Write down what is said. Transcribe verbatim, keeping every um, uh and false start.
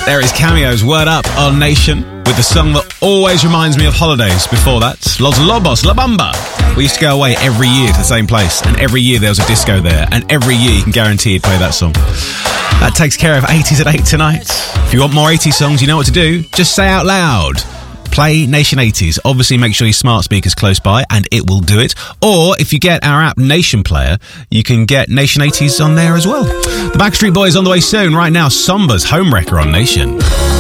There is Cameo's Word Up on Nation with the song that always reminds me of holidays before that, Los Lobos, La Bamba. We used to go away every year to the same place, and every year there was a disco there, and every year you can guarantee you'd play that song. That takes care of eighties at eight tonight. If you want more eighties songs, you know what to do. Just say out loud, play Nation eighties. Obviously, make sure your smart speaker's close by, and it will do it. Or, if you get our app Nation Player, you can get Nation eighties on there as well. The Backstreet Boys on the way soon. Right now, Samba's Homewrecker on Nation.